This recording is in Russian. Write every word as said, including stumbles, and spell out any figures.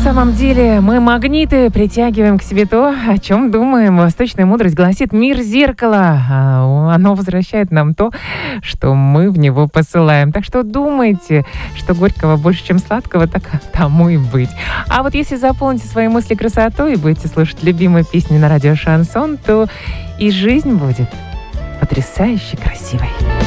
самом деле мы магниты, притягиваем к себе то, о чем думаем. Восточная мудрость гласит: мир зеркало. А оно возвращает нам то, что мы в него посылаем. Так что думайте, что горького больше, чем сладкого, так тому и быть. А вот если заполните свои мысли красотой и будете слушать любимые песни на радио Шансон, то и жизнь будет потрясающе красивой.